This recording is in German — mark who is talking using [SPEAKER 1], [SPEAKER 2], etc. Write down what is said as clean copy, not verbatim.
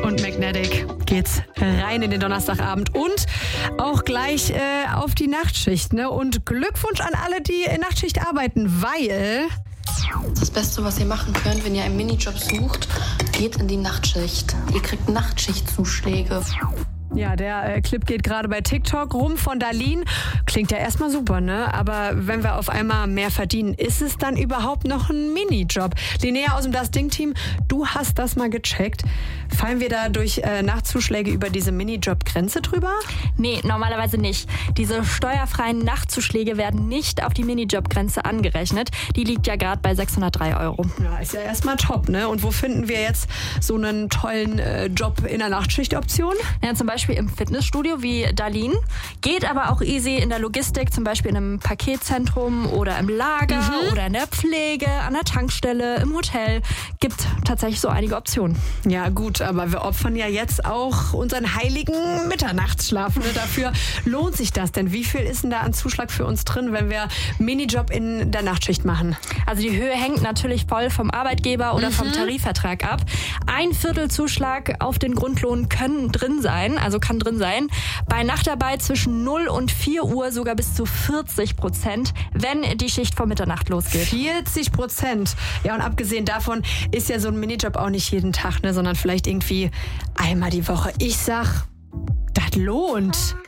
[SPEAKER 1] und Magnetic geht's rein in den Donnerstagabend und auch gleich auf die Nachtschicht. Ne? Und Glückwunsch an alle, die in Nachtschicht arbeiten, weil...
[SPEAKER 2] Das Beste, was ihr machen könnt, wenn ihr einen Minijob sucht, geht in die Nachtschicht. Ihr kriegt Nachtschichtzuschläge.
[SPEAKER 1] Ja, der Clip geht gerade bei TikTok rum von Darlene. Klingt ja erstmal super, ne? Aber wenn wir auf einmal mehr verdienen, ist es dann überhaupt noch ein Minijob? Linnea aus dem Das Ding-Team, du hast das mal gecheckt. Fallen wir da durch Nachtzuschläge über diese Minijob-Grenze drüber?
[SPEAKER 3] Nee, normalerweise nicht. Diese steuerfreien Nachtzuschläge werden nicht auf die Minijob-Grenze angerechnet. Die liegt ja gerade bei 603 €.
[SPEAKER 1] Ja, ist ja erstmal top, ne? Und wo finden wir jetzt so einen tollen Job in der Nachtschichtoption?
[SPEAKER 3] Ja, zum Beispiel im Fitnessstudio wie Darlene. Geht aber auch easy in der Logistik, zum Beispiel in einem Paketzentrum oder im Lager oder in der Pflege, an der Tankstelle, im Hotel. Gibt tatsächlich so einige Optionen.
[SPEAKER 1] Ja gut, aber wir opfern ja jetzt auch unseren heiligen Mitternachtsschlaf. Ne? Dafür lohnt sich das denn? Wie viel ist denn da an Zuschlag für uns drin, wenn wir Minijob in der Nachtschicht machen?
[SPEAKER 3] Also die Höhe hängt natürlich voll vom Arbeitgeber oder vom Tarifvertrag ab. 1/4 Zuschlag auf den Grundlohn kann drin sein. Bei Nachtarbeit zwischen 0 und 4 Uhr sogar bis zu 40%, wenn die Schicht vor Mitternacht losgeht.
[SPEAKER 1] 40%. Ja, und abgesehen davon ist ja so ein Minijob auch nicht jeden Tag, ne, sondern vielleicht irgendwie einmal die Woche. Ich sag, das lohnt.